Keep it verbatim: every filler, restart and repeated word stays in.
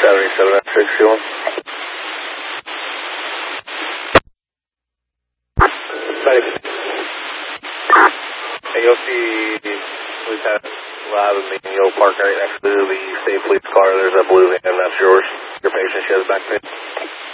seventy-seven at sixty-one. And you'll see, we've had live and meeting, you'll park right next to the state police car. There's a blue van, that's yours. Your patient, she has back pain.